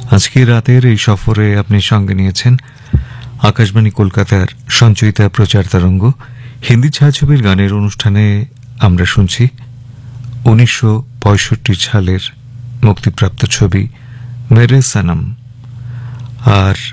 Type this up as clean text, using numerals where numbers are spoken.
আজকে রাতের এই সফরে আপনি সঙ্গে নিয়েছেন আকাশবাণী কলকাতার সঞ্চয়িতা প্রচার তরঙ্গ। হিন্দি ছায়াছবির গানের অনুষ্ঠানে আমরা শুনছি 1965 সালের মুক্তিপ্রাপ্ত ছবি মেরে সনম। আর